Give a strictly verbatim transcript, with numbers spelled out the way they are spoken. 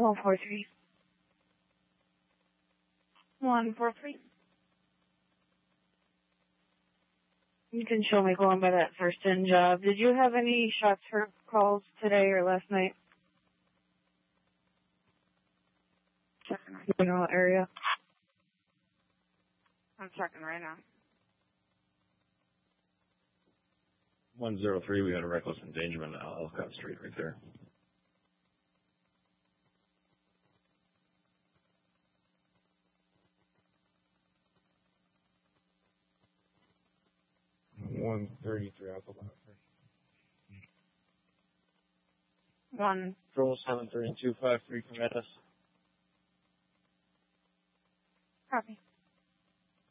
One four three. One four three. You can show me going by that first in job. Did you have any shots for calls today or last night? Checking right now. Area. I'm checking right now. one zero three, we got a reckless endangerment on Alcott Street right there. one thirty-three, Alcott. One. Control seven three two five three, commit us. Copy.